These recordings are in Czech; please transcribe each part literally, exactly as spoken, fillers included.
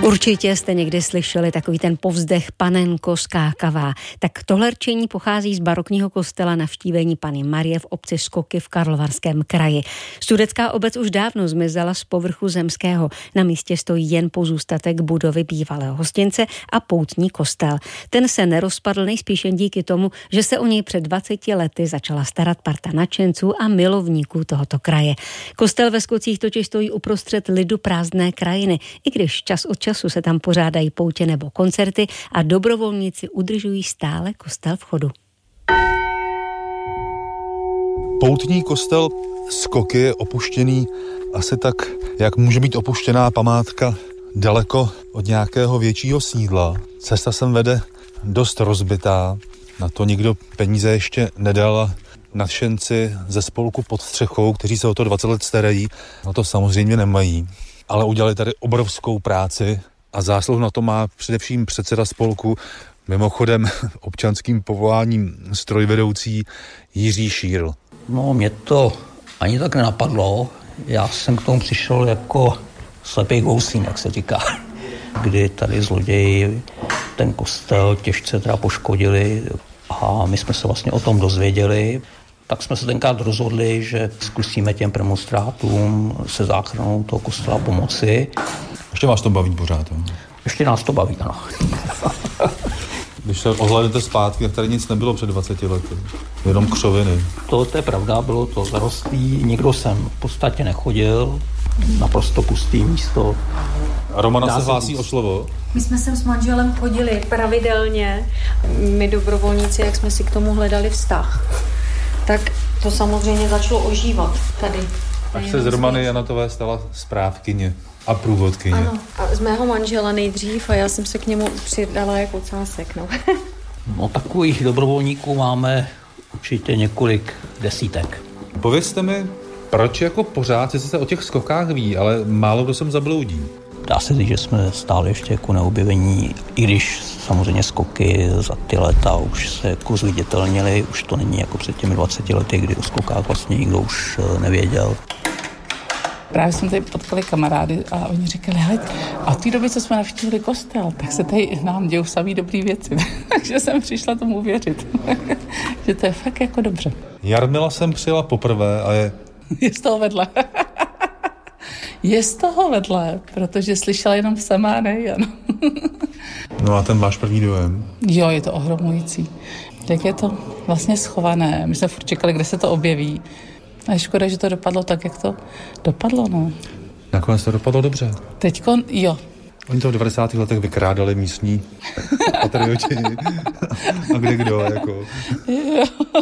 Určitě jste někdy slyšeli takový ten povzdech panenko skákavá. Tak tohle rčení pochází z barokního kostela Navštívení Panny Marie v obci Skoky v Karlovarském kraji. Sudecká obec už dávno zmizela z povrchu zemského. Na místě stojí jen pozůstatek budovy bývalého hostince a poutní kostel. Ten se nerozpadl nejspíš jen díky tomu, že se o něj před dvaceti lety začala starat parta nadšenců a milovníků tohoto kraje. Kostel ve Skocích totiž stojí uprostřed lidu prázdné krajiny, i když čas od času se tam pořádají poutě nebo koncerty a dobrovolníci udržují stále kostel v chodu. Poutní kostel Skoky je opuštěný asi tak, jak může být opuštěná památka daleko od nějakého většího sídla. Cesta sem vede dost rozbitá, na to nikdo peníze ještě nedal. Nadšenci ze spolku Pod střechou, kteří se o to dvacet let starají, na to samozřejmě nemají, ale udělali tady obrovskou práci a zásluhu na to má především předseda spolku, mimochodem občanským povoláním strojvedoucí Jiří Šírl. No, mě to ani tak nenapadlo. Já jsem k tomu přišel jako slepý houslín, jak se říká, kdy tady zloději ten kostel těžce teda poškodili a my jsme se vlastně o tom dozvěděli. Tak jsme se tenkrát rozhodli, že zkusíme těm premonstrátům se záchranou toho kostela pomoci. Ještě vás to baví pořád? Jo? Ještě nás to baví, ano. Když se ohlédnete zpátky, tak tady nic nebylo před dvaceti lety. Jenom křoviny. To, to je pravda, bylo to zarostlý. Nikdo sem v podstatě nechodil. Naprosto pustý místo. A Romana se hlásí o slovo? My jsme sem s manželem chodili pravidelně. My dobrovolníci, jak jsme si k tomu hledali vztah. Tak to samozřejmě začalo ožívat tady. Až se z Romany Janatové stala správkyně a průvodkyně. Ano, a z mého manžela nejdřív a já jsem se k němu přidala jako ocásek. No. No, takových dobrovolníků máme určitě několik desítek. Povězte mi, proč jako pořád se o těch skokách ví, ale málo kdo sem zabloudí? Dá se říct, že jsme stále ještě jako neobjevení, i když samozřejmě skoky za ty léta už se jako zviditelnily, už to není jako před těmi dvaceti lety, kdy o skokách vlastně nikdo už nevěděl. Právě jsme tady potkali kamarády a oni říkali, hele, a v té době, co jsme navštívili kostel, tak se tady nám dějou samý dobrý věci. Takže jsem přišla tomu věřit, že to je fakt jako dobře. Jarmila jsem přijela poprvé a je... Je z toho vedle. Je z toho vedle, protože slyšela jenom sama, ne Jan. No a ten váš první dojem? Jo, je to ohromující. Tak je to vlastně schované. My jsme furt čekali, kde se to objeví. A je škoda, že to dopadlo tak, jak to dopadlo, no. Nakonec to dopadlo dobře. Teďko, jo. Oni to v devadesátých letech vykrádali místní patrioti. A kde kdo, jako. Jo.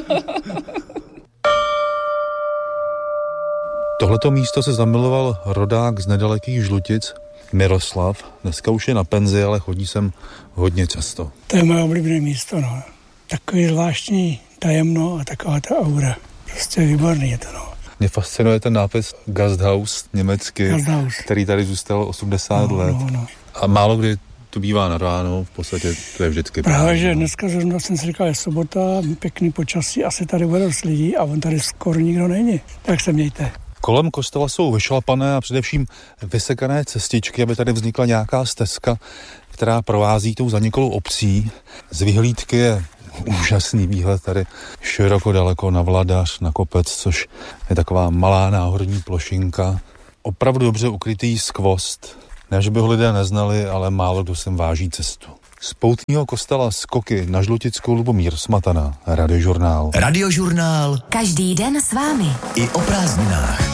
Tohleto místo se zamiloval rodák z nedalekých Žlutic, Miroslav. Dneska už je na penzi, ale chodí sem hodně často. To je moje oblíbené místo, no. Takový zvláštní tajemno a taková ta aura. Prostě výborný je to, no. Mě fascinuje ten nápis Gasthaus německy, Gasthaus. který tady zůstal osmdesát no, let. No, no. A málo kdy to bývá na ráno, v podstatě to je vždycky. Právě, že dneska zrovna jsem si říkal, je sobota, pěkný počasí, asi tady bude dost lidí a on tady skoro nikdo není. Tak se mějte. Kolem kostela jsou vyšlapané a především vysekané cestičky, aby tady vznikla nějaká stezka, která provází tou zaniklou obcí. Z vyhlídky je úžasný výhled tady široko daleko na Vladař, na kopec, což je taková malá náhorní plošinka. Opravdu dobře ukrytý skvost. Ne, že by ho lidé neznali, ale málo kdo sem váží cestu. Z poutního kostela Skoky na Žlutickou Lubomír Smatana, Radiožurnál. Radiožurnál. Každý den s vámi. I o prázdninách.